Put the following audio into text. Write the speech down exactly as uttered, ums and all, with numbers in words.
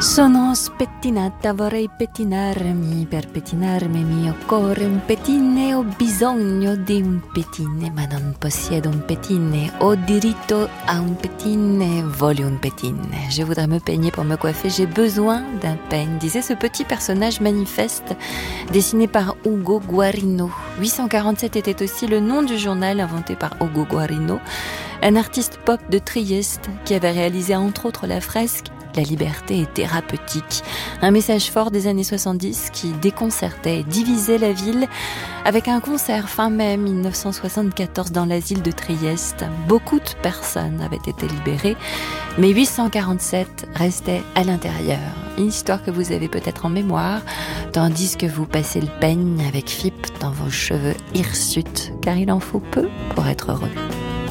Sono spettinata, vorrei pettinarmi, per pettinarmi mio cuore un pettine, ho bisogno di un pettine, ma non possiedo un pettine, ho diritto a un pettine, voglio un pettine. Je voudrais me peigner pour me coiffer, j'ai besoin d'un peigne, disait ce petit personnage manifeste dessiné par Ugo Guarino. huit cent quarante-sept était aussi le nom du journal inventé par Ugo Guarino, un artiste pop de Trieste qui avait réalisé entre autres la fresque La liberté est thérapeutique, un message fort des années soixante-dix qui déconcertait et divisait la ville avec un concert fin mai mille neuf cent soixante-quatorze dans l'asile de Trieste. Beaucoup de personnes avaient été libérées, mais huit cent quarante-sept restaient à l'intérieur. Une histoire que vous avez peut-être en mémoire, tandis que vous passez le peigne avec F I P dans vos cheveux hirsutes, car il en faut peu pour être heureux.